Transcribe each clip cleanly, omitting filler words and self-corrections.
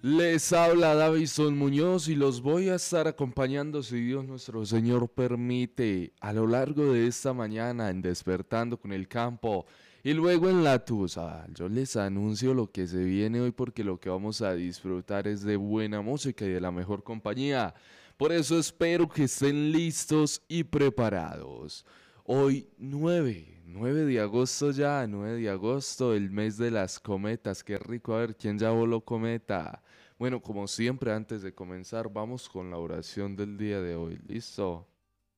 Les habla Davison Muñoz y los voy a estar acompañando, si Dios nuestro Señor permite, a lo largo de esta mañana en Despertando con el Campo y luego en La Tusa. Yo les anuncio lo que se viene hoy porque lo que vamos a disfrutar es de buena música y de la mejor compañía. Por eso espero que estén listos y preparados. Hoy 9 de agosto ya, 9 de agosto, el mes de las cometas. Qué rico, a ver quién ya voló cometa. Bueno, como siempre, antes de comenzar, vamos con la oración del día de hoy. ¿Listo?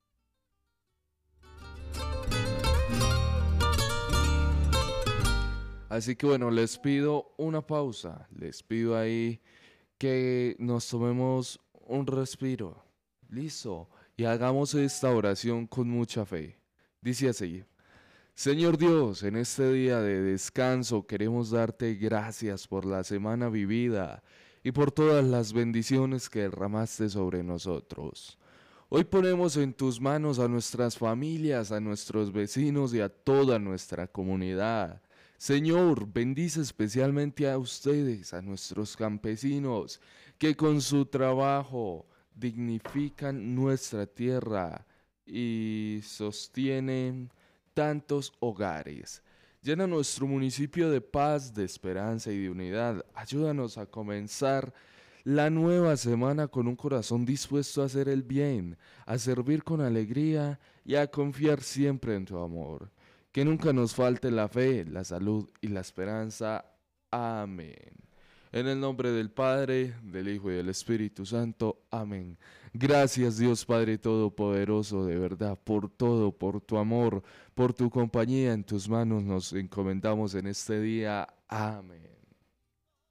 Así que bueno, les pido una pausa. Les pido ahí que nos tomemos un respiro. ¿Listo? Y hagamos esta oración con mucha fe. Dice así. Señor Dios, en este día de descanso queremos darte gracias por la semana vivida y por todas las bendiciones que derramaste sobre nosotros. Hoy ponemos en tus manos a nuestras familias, a nuestros vecinos y a toda nuestra comunidad. Señor, bendice especialmente a ustedes, a nuestros campesinos, que con su trabajo dignifican nuestra tierra y sostienen tantos hogares. Llena nuestro municipio de paz, de esperanza y de unidad. Ayúdanos a comenzar la nueva semana con un corazón dispuesto a hacer el bien, a servir con alegría y a confiar siempre en tu amor. Que nunca nos falte la fe, la salud y la esperanza. Amén. En el nombre del Padre, del Hijo y del Espíritu Santo. Amén. Gracias Dios Padre Todopoderoso, de verdad, por todo, por tu amor, por tu compañía. En tus manos nos encomendamos en este día. Amén.